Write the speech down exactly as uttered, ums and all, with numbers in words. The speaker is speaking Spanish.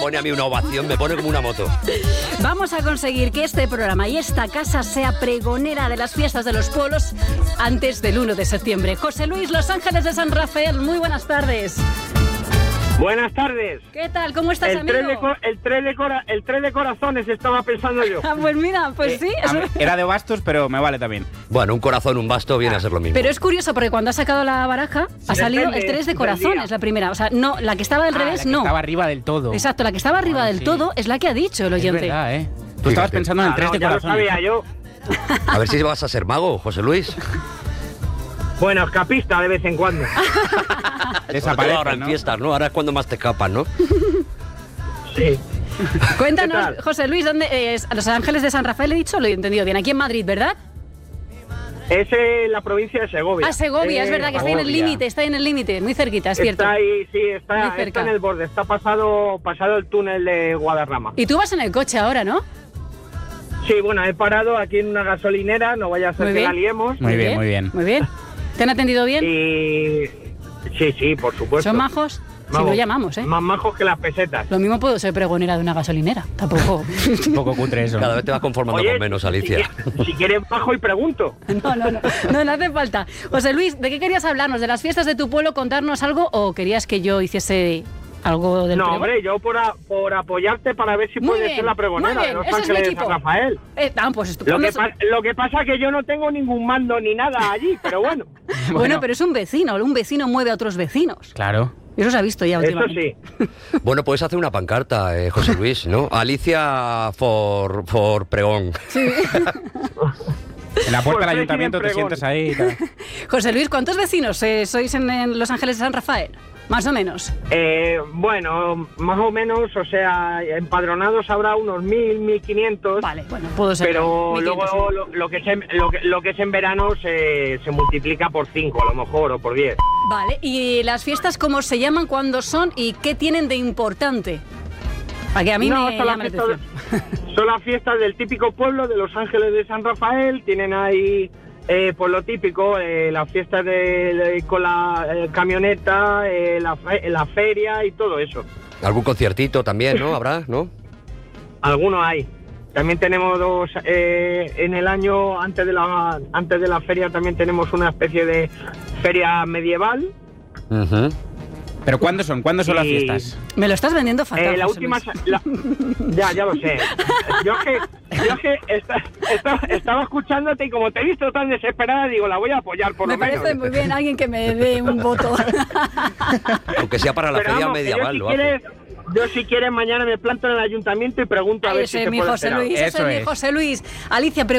pone a mí una ovación, me pone como una moto. Vamos a conseguir que este programa y esta casa sea pregonera de las fiestas de los pueblos antes del uno de septiembre. José Luis, Los Ángeles de San Rafael, muy buenas tardes. Buenas tardes. ¿Qué tal? ¿Cómo estás, el amigo? Tres de co- el, tres de cora- el tres de corazones estaba pensando yo. Ah, pues mira, pues sí. A Eso... ver, era de bastos, pero me vale también. Bueno, un corazón, un basto viene a ser lo mismo. Pero es curioso porque cuando ha sacado la baraja ha salido Depende el tres de del corazones, día. la primera. O sea, no, la que estaba del Ah, revés, la que no. estaba arriba del todo. Exacto, la que estaba arriba Ah, del sí. todo es la que ha dicho el Es oyente. verdad, ¿eh? Tú estabas Fíjate. pensando en el Ah, tres no, de ya lo corazones. sabía yo. A ver si vas a ser mago, José Luis. Bueno, escapista de vez en cuando. Desaparece, ahora en ¿no? fiestas, ¿no? Ahora es cuando más te escapan, ¿no? Sí. Cuéntanos, ¿Qué tal? José Luis, ¿dónde es? A Los Ángeles de San Rafael he dicho, lo he entendido bien. Aquí en Madrid, ¿verdad? Es en la provincia de Segovia. Ah, Segovia, es Eh, verdad que está en el Segovia. límite, está en el límite, muy cerquita, es cierto. Está ahí, sí, Muy está, cerca. está en el borde, está pasado, pasado el túnel de Guadarrama. Y tú vas en el coche ahora, ¿no? Sí, bueno, he parado aquí en una gasolinera, no vaya a ser Muy que bien. la liemos. Muy bien, muy bien. Muy bien. ¿Te han atendido bien? Y... Sí, sí, por supuesto. ¿Son majos? Si Vamos, lo llamamos, ¿eh? Más majos que las pesetas. Lo mismo puedo ser pregonera de una gasolinera, tampoco. Un poco cutre eso. Cada vez te vas conformando Oye, con menos, si, Alicia. quieres- si quieres bajo y pregunto. No, no, no, no, no hace falta. José Luis, ¿de qué querías hablarnos? ¿De las fiestas de tu pueblo, contarnos algo o querías que yo hiciese algo del No, pregón? hombre, yo por, a- por apoyarte para ver si Muy puedes bien, ser la muy pregonera bien, de Los ese es mi Ángeles de equipo. San Rafael. Eh, ah, pues Lo estupendo. que, pa- lo que pasa es que yo no tengo ningún mando ni nada allí, pero bueno, Bueno, pero es un vecino, un vecino mueve a otros vecinos. Claro. Eso se ha visto ya eso últimamente. sí. Bueno, puedes hacer una pancarta, eh, José Luis, ¿no? Alicia for, for pregón. En la puerta Por del ayuntamiento te pregón. sientas ahí y tal. José Luis, ¿cuántos vecinos eh, sois en, en Los Ángeles de San Rafael? Más o menos. Eh, bueno, más o menos, o sea, empadronados habrá unos mil, mil quinientos. Vale, bueno, puedo ser. Pero mil quinientos, luego sí. lo, lo que es lo, que, lo que es en verano se, se multiplica por cinco a lo mejor o por diez. Vale, ¿y las fiestas cómo se llaman, cuándo son y qué tienen de importante? Para que a mí No, me son las llame la fiestas- atención. Son las fiestas del típico pueblo de Los Ángeles de San Rafael. Tienen ahí, eh, pues lo típico, eh, las fiestas de, de- con la eh, camioneta, eh, la, fe- la feria y todo eso. Algún conciertito también, ¿no? Habrá, ¿no? Algunos hay. También tenemos dos, eh, en el año antes de la antes de la feria también tenemos una especie de feria medieval. Ujú. ¿Pero cuándo son? ¿Cuándo son las Y- fiestas? Me lo estás vendiendo fatal. Eh, la José última... Luis. sa- la- ya, ya lo sé. Yo es que, yo es que esta- esta- estaba escuchándote y como te he visto tan desesperada, digo, la voy a apoyar por Me lo menos. parece muy bien alguien que me dé un voto. Aunque sea para la Pero feria vamos, que medieval, yo, si lo hace. quieres, yo si quieres mañana me planto en el ayuntamiento y pregunto a Ay, ver ese si es se mi puede José hacer algo. Luis, ese Eso es mi es. José Luis. Alicia,